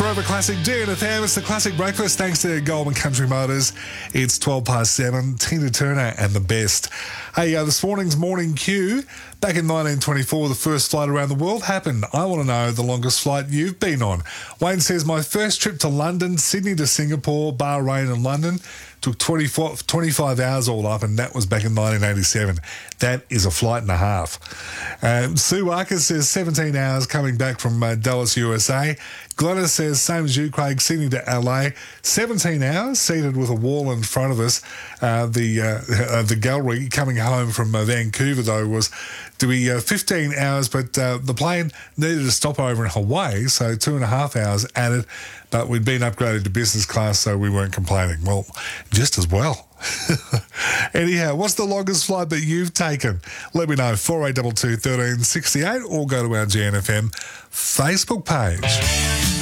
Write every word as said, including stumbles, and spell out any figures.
Forever Classic D N F M. It's the Classic Breakfast thanks to Goldman Country Motors. It's twelve past seven. Tina Turner and the best. Hey, uh, this morning's morning queue. Back in nineteen twenty-four, the first flight around the world happened. I want to know the longest flight you've been on. Wayne says, my first trip to London, Sydney to Singapore, Bahrain and London, took twenty-four, twenty-five hours all up, and that was back in nineteen eighty-seven. That is a flight and a half. Um, Sue Walker says seventeen hours coming back from uh, Dallas, U S A. Glennis says, same as you, Craig, Sydney to L A. seventeen hours, seated with a wall in front of us. Uh, the uh, uh, the gallery coming home from uh, Vancouver, though, was to be uh, fifteen hours, but uh, the plane needed to stop over in Hawaii, so two and a half hours added, but we'd been upgraded to business class, so we weren't complaining. Well, just as well. Anyhow, what's the longest flight that you've taken? Let me know, four eight two two, one three six eight, or go to our G N F M Facebook page.